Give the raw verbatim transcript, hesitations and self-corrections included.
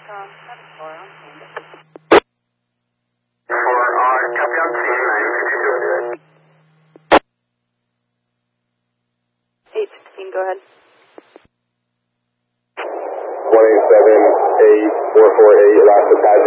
eight sixteen, go ahead. one eight seven eight four four eight, last attachment.